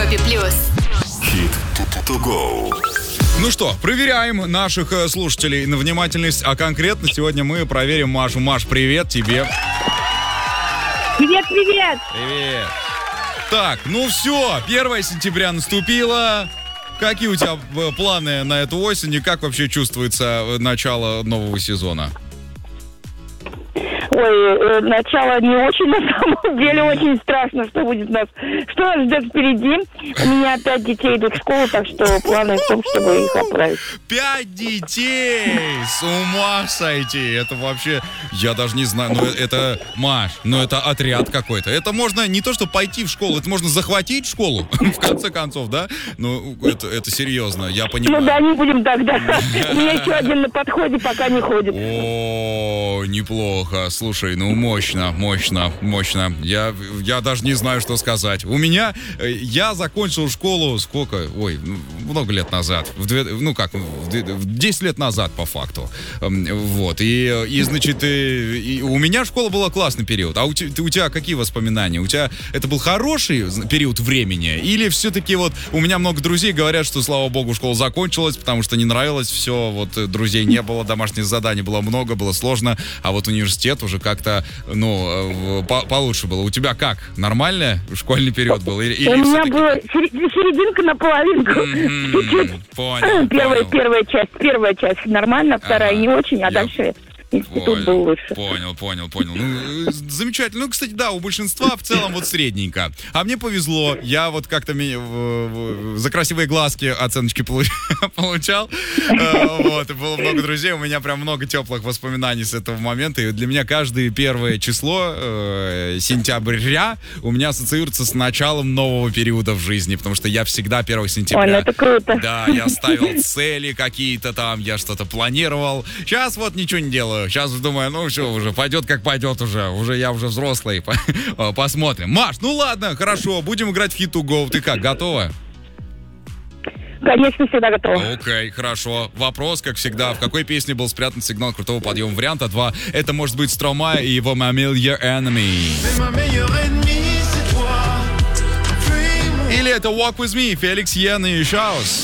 Европе плюс. Hit to go. Ну что, проверяем наших слушателей на внимательность, а конкретно сегодня мы проверим Машу. Маш, привет тебе. Привет, привет! Привет. Так, ну все, 1 сентября наступило. Какие у тебя планы на эту осень и как вообще чувствуется начало нового сезона? Ой, начало не очень, на самом деле, очень страшно, что будет нас, что нас ждет впереди. У меня 5 детей идут в школу, так что планы в том, чтобы их отправить. 5 детей! С ума сойти! Это вообще, я даже не знаю, ну это, Маш, ну это отряд какой-то. Это можно не то, что пойти в школу, это можно захватить школу, в конце концов, да? Ну, это серьезно, я понимаю. Ну да, не будем тогда. У меня еще один на подходе, пока не ходит. О, неплохо. Слушай, ну мощно. Я даже не знаю, что сказать. Я закончил школу много лет назад. 10 лет назад, по факту. Вот. И значит, у меня школа была классный период. А у тебя какие воспоминания? У тебя это был хороший период времени? Или все-таки вот у меня много друзей говорят, что, слава богу, школа закончилась, потому что не нравилось все, вот друзей не было, домашних заданий было много, было сложно, а вот университет уже как-то, получше было. У тебя как? Нормально школьный период был? Или у меня была серединка на половинку. Понял. Первая часть нормально, вторая не очень, а дальше... Институт был лучше. Понял. Ну, замечательно. Ну, кстати, да, у большинства в целом вот средненько. А мне повезло. Я вот как-то за красивые глазки оценочки получал. Вот, и было много друзей. У меня прям много теплых воспоминаний с этого момента. И для меня каждое 1 число сентября у меня ассоциируется с началом нового периода в жизни. Потому что я всегда 1 сентября... Ой, ну это круто. Да, я ставил цели какие-то там, я что-то планировал. Сейчас вот ничего не делаю. Сейчас думаю, ну все, уже пойдет как пойдет уже я уже взрослый. Посмотрим. Маш, ну ладно, хорошо, будем играть в Hit to Go. Ты как, готова? Конечно, всегда готова. Окей, хорошо. Вопрос, как всегда, в какой песне был спрятан сигнал крутого подъема? Варианта 2. Это может быть Stromae и его My Million Enemy. Или это Walk With Me, Феликс Йен и Шаус.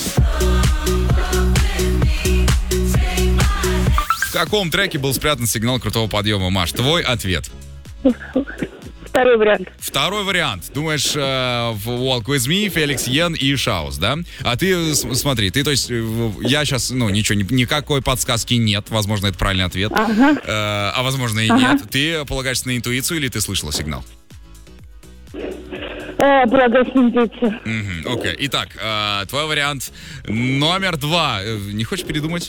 В каком треке был спрятан сигнал крутого подъема, Маш? Твой ответ. Второй вариант. Второй вариант. Думаешь, в Walk With Me, Феликс Йен и Шаус, да? А ты, смотри, то есть, я сейчас, никакой подсказки нет. Возможно, это правильный ответ. Ага. А возможно и нет. Ты полагаешься на интуицию или ты слышала сигнал? Полагаюсь на интуицию. Окей. Итак, твой вариант номер 2. Не хочешь передумать?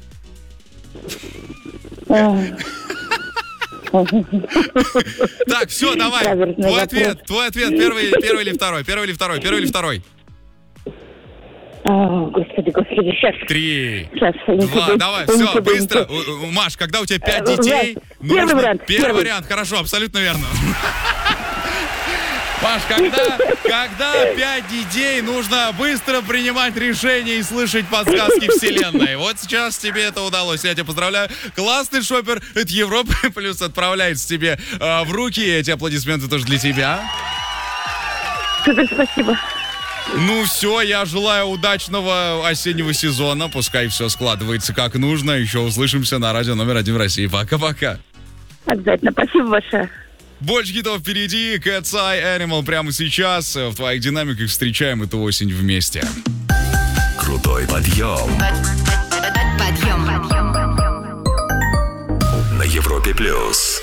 Так, все, давай. Твой ответ. Первый или второй? Господи, сейчас. 3, Сейчас. 2, давай, все, быстро. Маш, когда у тебя 5 детей, Первый вариант, хорошо, абсолютно верно. Маш, когда 5 детей, нужно быстро принимать решения и слышать подсказки вселенной. Вот сейчас тебе это удалось. Я тебя поздравляю. Классный шопер от Европы плюс отправляется тебе в руки. Эти аплодисменты тоже для тебя. Супер, спасибо. Ну все, я желаю удачного осеннего сезона. Пускай все складывается как нужно. Еще услышимся на радио номер 1 в России. Пока-пока. Обязательно. Спасибо большое. Больше хитов впереди. Cat's Eye Animal прямо сейчас. В твоих динамиках встречаем эту осень вместе. Крутой подъем. Подъем. На Европе плюс.